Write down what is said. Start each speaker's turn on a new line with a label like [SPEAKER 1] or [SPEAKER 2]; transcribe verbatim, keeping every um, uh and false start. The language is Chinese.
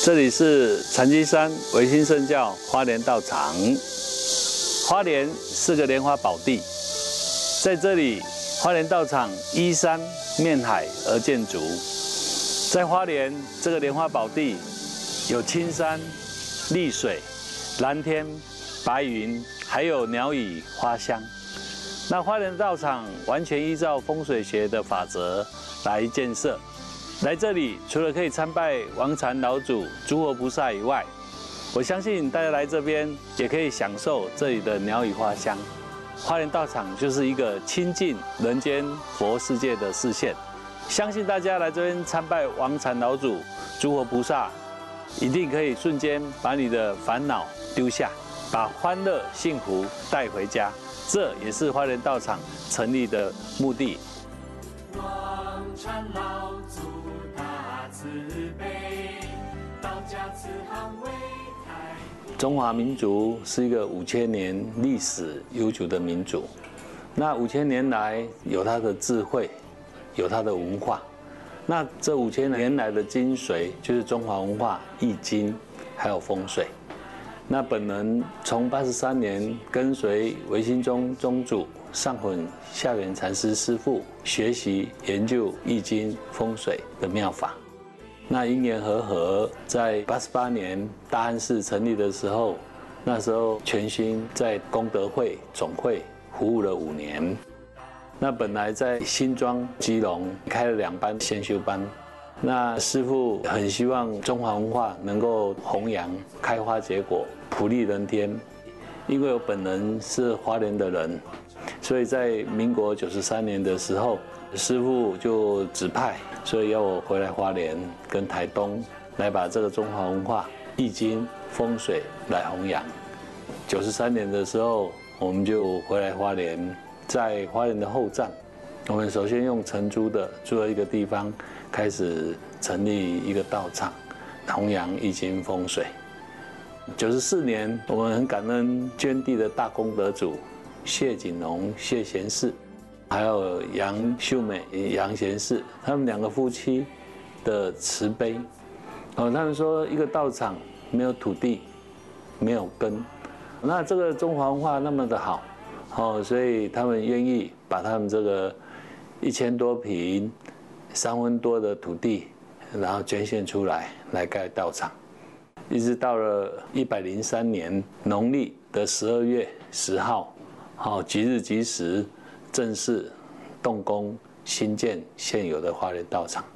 [SPEAKER 1] 这里是禅机山维新圣教花莲道场。花莲是个莲花宝地，在这里，花莲道场依山面海而建筑。在花莲这个莲花宝地，有青山、绿水、蓝天、白云，还有鸟语花香。那花莲道场完全依照风水学的法则来建设。来这里除了可以参拜王禅老祖、诸佛菩萨以外，我相信大家来这边也可以享受这里的鸟语花香。花莲道场就是一个亲近人间佛世界的视线。相信大家来这边参拜王禅老祖、诸佛菩萨，一定可以瞬间把你的烦恼丢下，把欢乐幸福带回家。这也是花莲道场成立的目的。
[SPEAKER 2] 王禅老祖大慈悲，道家慈航为台。
[SPEAKER 1] 中华民族是一个五千年历史悠久的民族，那五千年来有它的智慧，有它的文化。那这五千年来的精髓就是中华文化、易经，还有风水。那本人从八十三年跟随维新宗宗主上混下元禅师师父学习研究易经风水的妙法。那因缘和合，在八十八年大安寺成立的时候，那时候全心在功德会总会服务了五年。那本来在新庄、基隆开了两班先修班。那师父很希望中华文化能够弘扬、开花结果、普利人天。因为我本人是花莲的人，所以在民国九十三年的时候，师父就指派，所以要我回来花莲跟台东来把这个中华文化、易经、风水来弘扬。九十三年的时候，我们就回来花莲，在花莲的后站，我们首先用承租的租了一个地方，开始成立一个道场，弘扬易经风水。九十四年，我们很感恩捐地的大功德主谢景龙、谢贤士，还有杨秀美、杨贤士，他们两个夫妻的慈悲。哦，他们说一个道场没有土地，没有根，那这个中华文化那么的好，哦，所以他们愿意把他们这个一千多坪、三分多的土地，然后捐献出来，来盖道场。一直到了一百零三年农历的十二月十号，好，即日即时正式动工新建现有的花莲道场。